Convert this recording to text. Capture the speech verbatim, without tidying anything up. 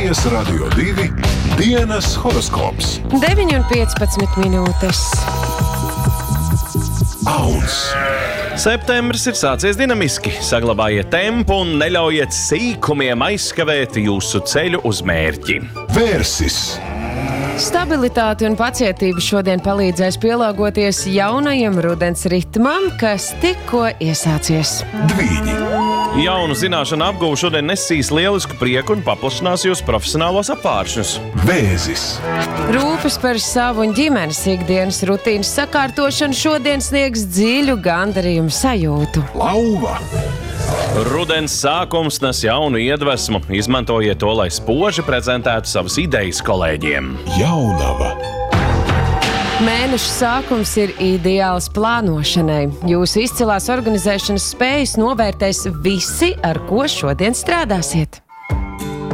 Latvijas Radio divi dienas horoskops. deviņi un piecpadsmit minūtes. Auns. Septembris ir sācies dinamiski. Saglabājiet tempu un neļaujiet sīkumiem aizskavēt jūsu ceļu uz mērķi. Vērsis. Stabilitāte un pacietība šodien palīdzēs pielāgoties jaunajam rudens ritmam, kas tikko iesācies. Dvīņi. Jaunu zināšanu apguve šodien nesīs lielisku prieku un paplašinās jūsu profesionālos apvāršņus. Vēzis. Rūpes par savu un ģimenes ikdienas rutīnas sakārtošanu šodien sniegs dziļu gandarījumu sajūtu. Lauva. Rudens sākums nes jaunu iedvesmu. Izmantojiet to, lai spoži prezentētu savas idejas kolēģiem. Jaunava. Mēneša sākums ir ideāls plānošanai. Jūsu izcilās organizēšanas spējas novērtēs visi, ar ko šodien strādāsiet.